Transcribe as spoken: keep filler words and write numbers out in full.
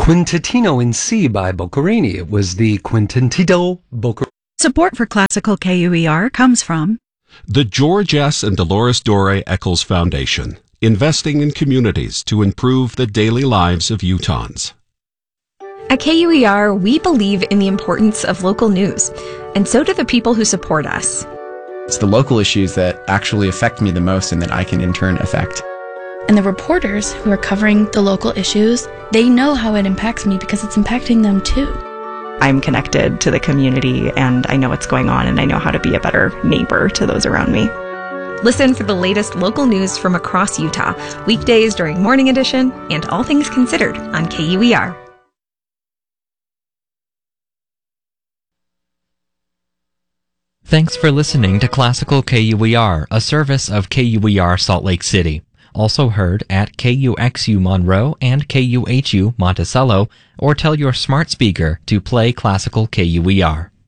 Quintetino in C by Boccherini. It was the Quintentito Boccherini. Support for Classical K U E R comes from the George S. and Dolores Dore Eccles Foundation, investing in communities to improve the daily lives of Utahns. At K U E R, we believe in the importance of local news, and so do the people who support us. It's the local issues that actually affect me the most and that I can in turn affect. And the reporters who are covering the local issues, they know how it impacts me because it's impacting them too. I'm connected to the community and I know what's going on and I know how to be a better neighbor to those around me. Listen for the latest local news from across Utah, weekdays during Morning Edition and All Things Considered on K U E R. Thanks for listening to Classical K U E R, a service of K U E R Salt Lake City. Also heard at K U X U Monroe and K U H U Monticello, or tell your smart speaker to play Classical K U E R.